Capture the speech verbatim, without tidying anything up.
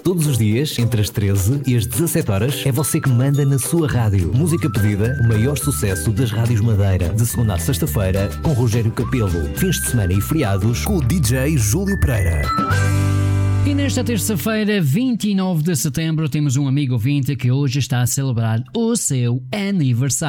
Todos os dias, entre as treze e as dezassete horas, é você que manda na sua rádio. Música pedida, o maior sucesso das rádios Madeira. De segunda a sexta-feira, com Rogério Capelo. Fins de semana e feriados, com o D J Júlio Pereira. E nesta terça-feira, vinte e nove de setembro, temos um amigo ouvinte que hoje está a celebrar o seu aniversário.